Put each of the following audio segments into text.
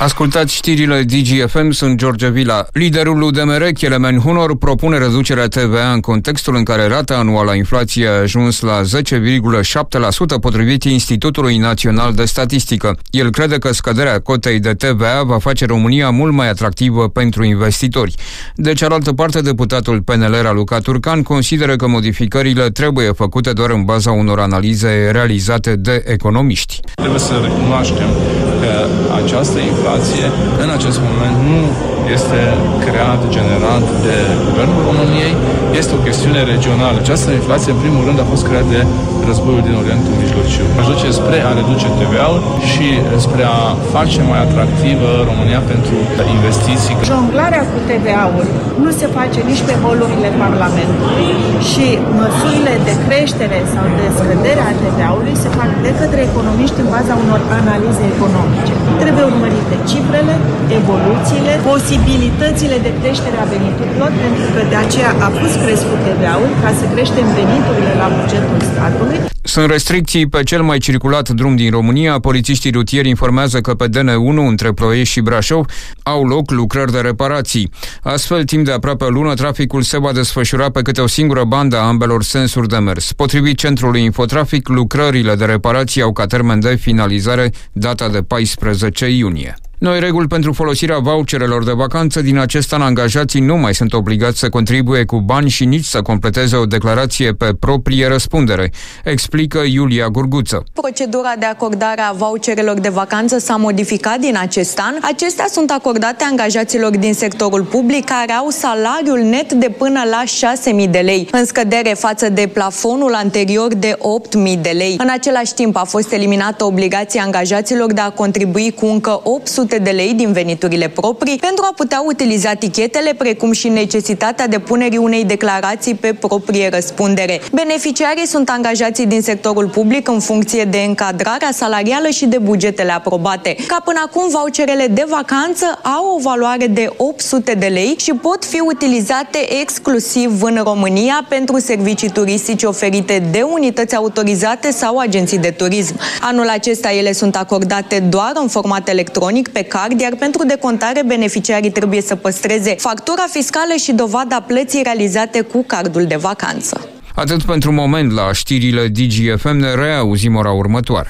Ascultați știrile DGFM, sunt George Vila. Liderul UDMR, Kelemen Hunor, propune reducerea TVA în contextul în care rata anuală a inflației a ajuns la 10,7% potrivit Institutului Național de Statistică. El crede că scăderea cotei de TVA va face România mult mai atractivă pentru investitori. De cealaltă parte, deputatul PNL Raluca Turcan consideră că modificările trebuie făcute doar în baza unor analize realizate de economiști. Trebuie să recunoaștem că această inflație în acest moment nu este creat, generat de Guvernul României, este o chestiune regională. Această inflație, în primul rând, a fost creată de războiul din Orientul Mijlociu. Aș duce spre a reduce TVA-ul și spre a face mai atractivă România pentru investiții. Jonglarea cu TVA-ul nu se face nici pe holurile Parlamentului și măsurile de creștere sau de scădere a TVA-ului se fac de către economiști în baza unor analize economice. Trebuie urmărite cifrele, evoluțiile, posibilitățile de creștere a veniturilor, pentru că de aceea a fost crescut TVA-ul ca să creștem veniturile la bugetul statului. Sunt restricții pe cel mai circulat drum din România. Polițiștii rutieri informează că pe DN1 între Ploiești și Brașov au loc lucrări de reparații. Astfel, timp de aproape o lună, traficul se va desfășura pe câte o singură bandă a ambelor sensuri de mers. Potrivit Centrului Infotrafic, lucrările de reparații au ca termen de finalizare data de 14 iunie. Noi reguli pentru folosirea voucherelor de vacanță. Din acest an, angajații nu mai sunt obligați să contribuie cu bani și nici să completeze o declarație pe proprie răspundere, explică Iulia Gurguță. Procedura de acordare a voucherelor de vacanță s-a modificat din acest an. Acestea sunt acordate angajaților din sectorul public care au salariul net de până la 6.000 de lei, în scădere față de plafonul anterior de 8.000 de lei. În același timp a fost eliminată obligația angajaților de a contribui cu încă 800 de lei din veniturile proprii pentru a putea utiliza tichetele, precum și necesitatea depunerii unei declarații pe proprie răspundere. Beneficiarii sunt angajații din sectorul public în funcție de încadrarea salarială și de bugetele aprobate. Ca până acum, voucherele de vacanță au o valoare de 800 de lei și pot fi utilizate exclusiv în România pentru servicii turistice oferite de unități autorizate sau agenții de turism. Anul acesta ele sunt acordate doar în format electronic pe card, iar pentru decontare beneficiarii trebuie să păstreze factura fiscală și dovada plății realizate cu cardul de vacanță. Atât pentru moment la știrile DGFM, ne reauzim ora următoare.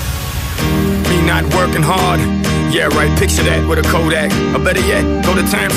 Me not working hard. Yeah, right, picture that with a Kodak. Or better yet, go to Times